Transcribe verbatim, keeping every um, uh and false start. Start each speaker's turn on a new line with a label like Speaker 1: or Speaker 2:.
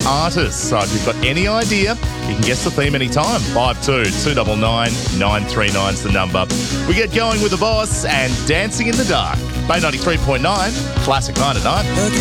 Speaker 1: artists. So if you've got any idea, you can guess the theme anytime. five two two nine nine nine three nine is the number. We get going with the boss and Dancing in the Dark. Bay ninety-three point nine, Classic nine at night.